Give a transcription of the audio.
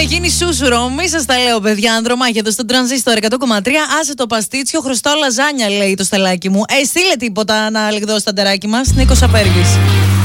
γίνει σούσουρο. Μη σας τα λέω, παιδιά. Ανδρομάχη εδώ στον Τρανζίστορ 100,3. Άσε το παστίτσιο, χρωστάω λαζάνια, λέει το στελάκι μου. Στείλε τίποτα να λιγδώσει τα ντεράκι μας. Νίκος Απέργης.